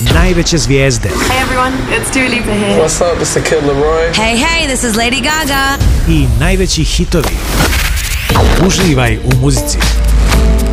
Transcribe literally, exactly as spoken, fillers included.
najveće zvijezde. Hey everyone, it's Dua Lipa here. What's up, it's the Kid Laroi. Hey, hey, this is Lady Gaga. I najveći hitovi. Uživaj u muzici.